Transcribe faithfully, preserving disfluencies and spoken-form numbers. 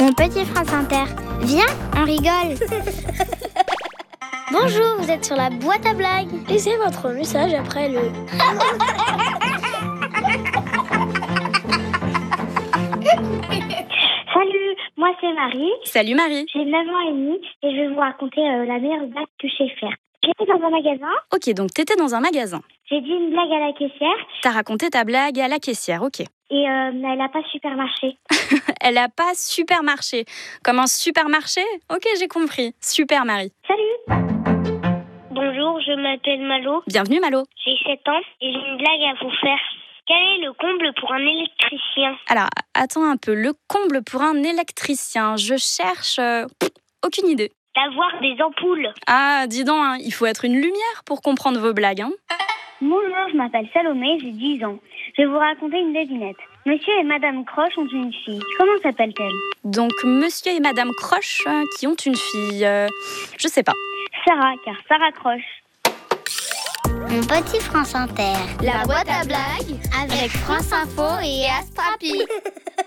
Mon petit France Inter, viens, on rigole. Bonjour, vous êtes sur la boîte à blagues. Laissez votre message après le... Salut, moi c'est Marie. Salut Marie. J'ai neuf ans et demi et je vais vous raconter euh, la meilleure blague que je sais faire. J'étais dans un magasin. Ok, donc t'étais dans un magasin. J'ai dit une blague à la caissière. T'as raconté ta blague à la caissière, ok. Et euh, elle n'a pas super marché. Elle a pas super marché. Comme un supermarché ? Ok, j'ai compris. Super Marie. Salut. Bonjour, je m'appelle Malo. Bienvenue Malo. J'ai sept ans et j'ai une blague à vous faire. Quel est le comble pour un électricien ? Alors, attends un peu. Le comble pour un électricien, je cherche... euh, pff, aucune idée. D'avoir des ampoules. Ah, dis donc, hein, il faut être une lumière pour comprendre vos blagues, hein. Bonjour, je m'appelle Salomé, j'ai dix ans. Je vais vous raconter une devinette. Monsieur et Madame Croche ont une fille. Comment s'appelle-t-elle ? Donc, monsieur et madame Croche euh, qui ont une fille... euh, je sais pas. Sarah, car Sarah Croche. Mon petit France Inter, La boîte à blagues avec France Info et Astrapi.